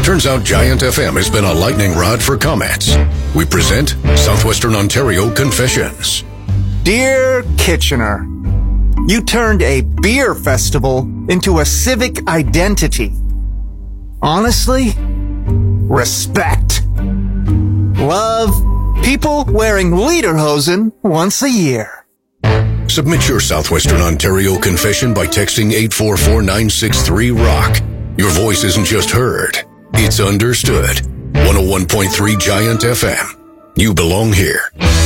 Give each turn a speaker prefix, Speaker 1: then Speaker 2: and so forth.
Speaker 1: Turns out Giant FM has been a lightning rod for comments. We present Southwestern Ontario Confessions.
Speaker 2: Dear Kitchener, you turned a beer festival into a civic identity. Honestly, respect. Love, people wearing lederhosen once a year.
Speaker 1: Submit your Southwestern Ontario confession by texting 844-963-ROCK. Your voice isn't just heard, it's understood. 101.3 Giant FM. You belong here.